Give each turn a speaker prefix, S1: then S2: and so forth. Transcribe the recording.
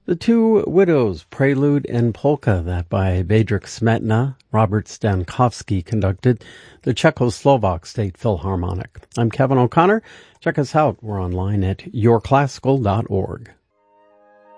S1: The Two Widows, Prelude and Polka, that by Bedřich Smetana, Robert Stankowski conducted the Czechoslovak State Philharmonic. I'm Kevin O'Connor. Check us out. We're online at yourclassical.org.